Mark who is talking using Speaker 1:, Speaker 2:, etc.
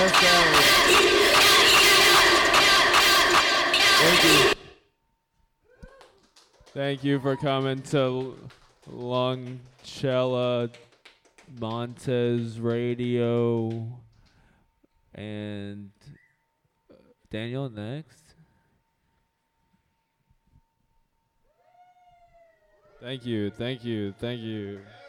Speaker 1: Let's go. Thank you. Thank you for coming to Longcella Montez Radio. And Daniel next. Thank you.